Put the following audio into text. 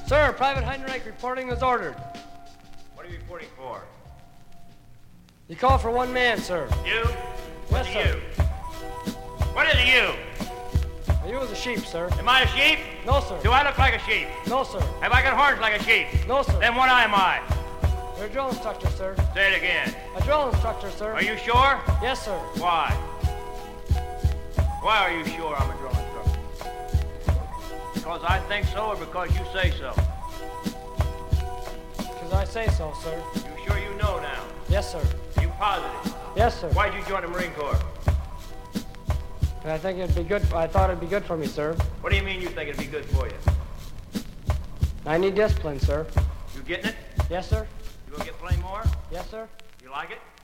Sir, Private Heinrich reporting as ordered. What are you reporting for? You called for one man, sir. You? Yes, sir. You? What is you? You was a sheep, sir. Am I a sheep? No, sir. Do I look like a sheep? No, sir. Have I got horns like a sheep? No, sir. Then what am I? You're a drill instructor, sir. Say it again. A drill instructor, sir. Are you sure? Yes, sir. Why? Why are you sure I'm a drill instructor? Because I think so or because you say so? Because I say so, sir. You sure you know now? Yes, sir. You positive? Yes, sir. Why'd you join the Marine Corps? I think it'd be good. I thought it'd be good for me, sir. What do you mean you think it'd be good for you? I need discipline, sir. You getting it? Yes, sir. You gonna get plenty more? Yes, sir. You like it?